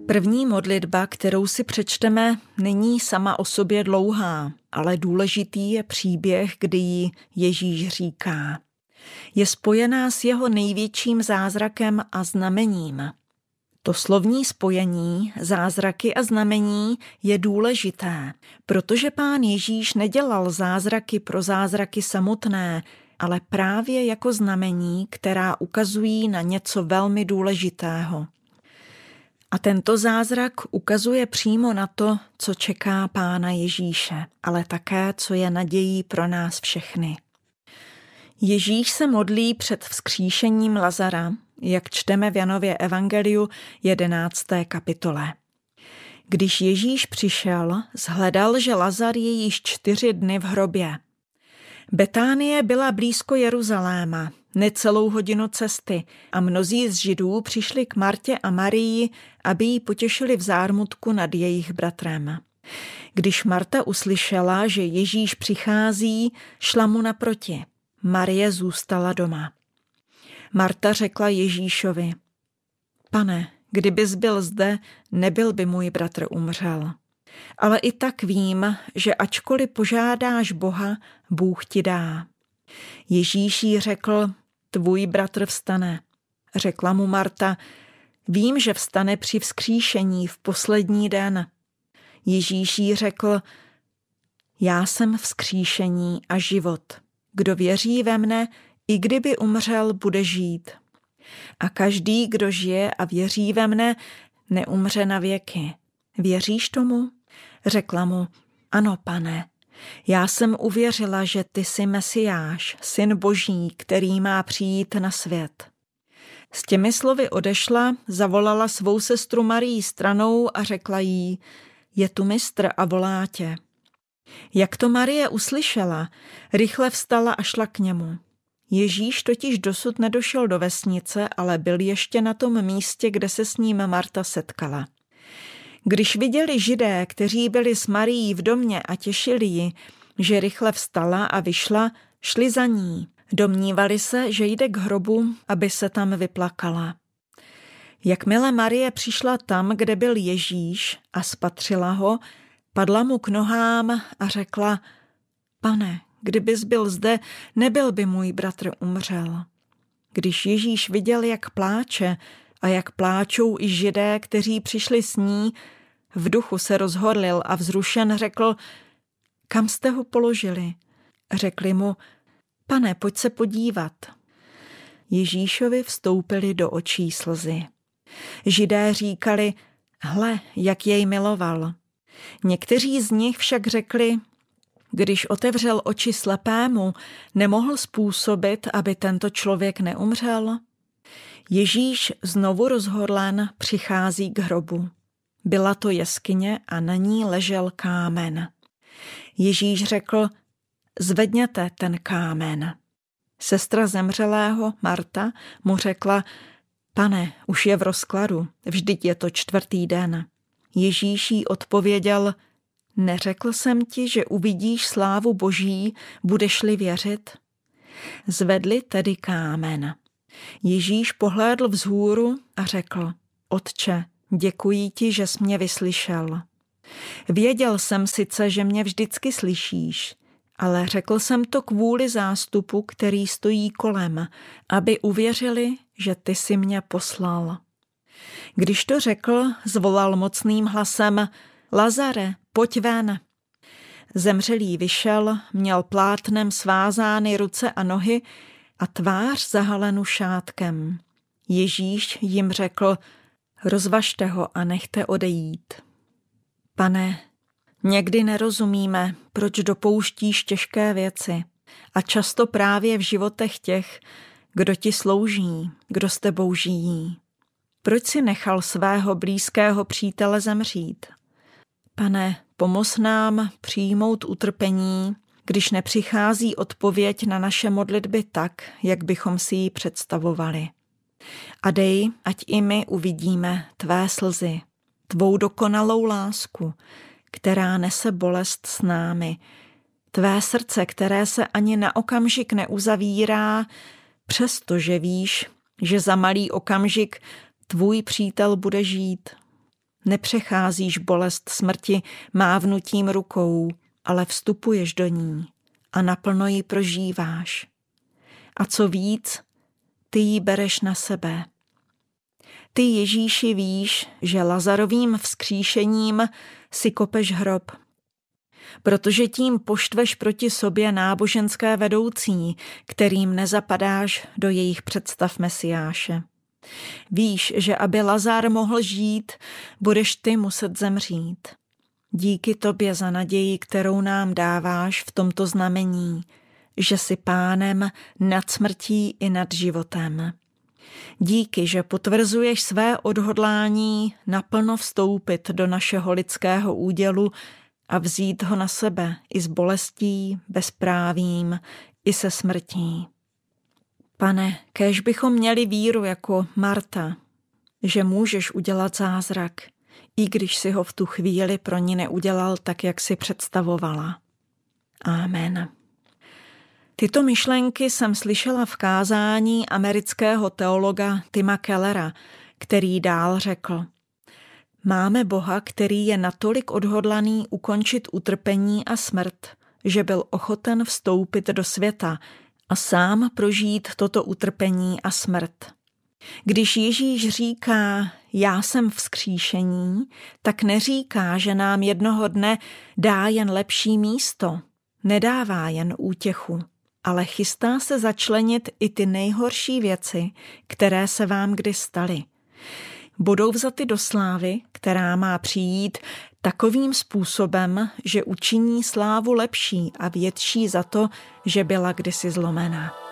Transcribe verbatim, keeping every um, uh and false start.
První modlitba, kterou si přečteme, není sama o sobě dlouhá, ale důležitý je příběh, kdy ji Ježíš říká. Je spojená s jeho největším zázrakem a znamením. To slovní spojení, zázraky a znamení je důležité, protože Pán Ježíš nedělal zázraky pro zázraky samotné, ale právě jako znamení, která ukazují na něco velmi důležitého. A tento zázrak ukazuje přímo na to, co čeká Pána Ježíše, ale také, co je nadějí pro nás všechny. Ježíš se modlí před vzkříšením Lazara, jak čteme v Janově evangeliu jedenácté kapitole. Když Ježíš přišel, shledal, že Lazar je již čtyři dny v hrobě. Betánie byla blízko Jeruzaléma, necelou hodinu cesty, a mnozí z Židů přišli k Martě a Marii, aby ji potěšili v zármutku nad jejich bratrem. Když Marta uslyšela, že Ježíš přichází, šla mu naproti. Marie zůstala doma. Marta řekla Ježíšovi: Pane, kdybys byl zde, nebyl by můj bratr umřel. Ale i tak vím, že ačkoliv požádáš Boha, Bůh ti dá. Ježíš jí řekl: Tvůj bratr vstane. Řekla mu Marta: Vím, že vstane při vzkříšení v poslední den. Ježíš jí řekl: Já jsem vzkříšení a život. Kdo věří ve mne, i kdyby umřel, bude žít. A každý, kdo žije a věří ve mne, neumře na věky. Věříš tomu? Řekla mu: Ano, Pane. Já jsem uvěřila, že ty jsi Mesiáš, syn Boží, který má přijít na svět. S těmi slovy odešla, zavolala svou sestru Marii stranou a řekla jí: Je tu mistr a volá tě. Jak to Marie uslyšela, rychle vstala a šla k němu. Ježíš totiž dosud nedošel do vesnice, ale byl ještě na tom místě, kde se s ním Marta setkala. Když viděli Židé, kteří byli s Marií v domě a těšili ji, že rychle vstala a vyšla, šli za ní. Domnívali se, že jde k hrobu, aby se tam vyplakala. Jakmile Marie přišla tam, kde byl Ježíš, a spatřila ho, padla mu k nohám a řekla: Pane, kdybys byl zde, nebyl by můj bratr umřel. Když Ježíš viděl, jak pláče a jak pláčou i Židé, kteří přišli s ní, v duchu se rozhorlil a vzrušen řekl: Kam jste ho položili? Řekli mu: Pane, pojď se podívat. Ježíšovi vstoupily do očí slzy. Židé říkali: Hle, jak jej miloval. Někteří z nich však řekli: Když otevřel oči slepému, nemohl způsobit, aby tento člověk neumřel? Ježíš znovu rozhorlen přichází k hrobu. Byla to jeskyně a na ní ležel kámen. Ježíš řekl: Zvedněte ten kámen. Sestra zemřelého, Marta, mu řekla: Pane, už je v rozkladu, vždyť je to čtvrtý den. Ježíš jí odpověděl: Neřekl jsem ti, že uvidíš slávu Boží, budeš-li věřit? Zvedli tedy kámen. Ježíš pohlédl vzhůru a řekl: Otče, děkuji ti, že jsi mě vyslyšel. Věděl jsem sice, že mě vždycky slyšíš, ale řekl jsem to kvůli zástupu, který stojí kolem, aby uvěřili, že ty jsi mě poslal. Když to řekl, zvolal mocným hlasem: Lazare, pojď ven. Zemřelý vyšel, měl plátnem svázány ruce a nohy a tvář zahalenu šátkem. Ježíš jim řekl: Rozvažte ho a nechte odejít. Pane, někdy nerozumíme, proč dopouštíš těžké věci, a často právě v životech těch, kdo ti slouží, kdo s tebou žijí. Proč si nechal svého blízkého přítele zemřít? Pane, pomoz nám přijmout utrpení, když nepřichází odpověď na naše modlitby tak, jak bychom si ji představovali. A dej, ať i my uvidíme tvé slzy, tvou dokonalou lásku, která nese bolest s námi, tvé srdce, které se ani na okamžik neuzavírá, přestože víš, že za malý okamžik tvůj přítel bude žít. Nepřecházíš bolest smrti mávnutím rukou, ale vstupuješ do ní a naplno ji prožíváš. A co víc, ty ji bereš na sebe. Ty, Ježíši, víš, že Lazarovým vzkříšením si kopeš hrob, protože tím poštveš proti sobě náboženské vedoucí, kterým nezapadáš do jejich představ Mesiáše. Víš, že aby Lazar mohl žít, budeš ty muset zemřít. Díky tobě za naději, kterou nám dáváš v tomto znamení, že jsi pánem nad smrtí i nad životem. Díky, že potvrzuješ své odhodlání naplno vstoupit do našeho lidského údělu a vzít ho na sebe i s bolestí, bezprávím, i se smrtí. Pane, kéž bychom měli víru jako Marta, že můžeš udělat zázrak, i když si ho v tu chvíli pro ní neudělal tak, jak si představovala. Amen. Tyto myšlenky jsem slyšela v kázání amerického teologa Tima Kellera, který dál řekl: Máme Boha, který je natolik odhodlaný ukončit utrpení a smrt, že byl ochoten vstoupit do světa a sám prožít toto utrpení a smrt. Když Ježíš říká, já jsem vzkříšení, tak neříká, že nám jednoho dne dá jen lepší místo, nedává jen útěchu, ale chystá se začlenit i ty nejhorší věci, které se vám kdy staly. Budou vzaty do slávy, která má přijít takovým způsobem, že učiní slávu lepší a větší za to, že byla kdysi zlomená.